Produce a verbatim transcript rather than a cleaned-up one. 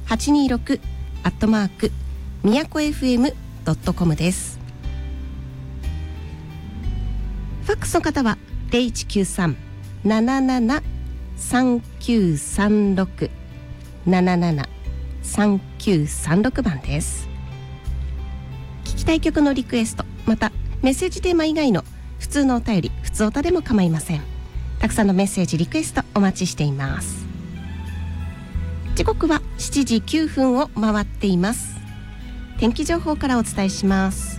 はちにーろくアットマークみやこ エフエムドットコム です。ファックスの方は ゼロいちきゅうさん なななな さんきゅうさんろく なななな さんきゅうさんろく番です。聞きたい曲のリクエスト、またメッセージテーマ以外の普通のお便り、普通おたでも構いません。たくさんのメッセージリクエストお待ちしています。時刻はしちじきゅうふんを回っています。天気情報からお伝えします。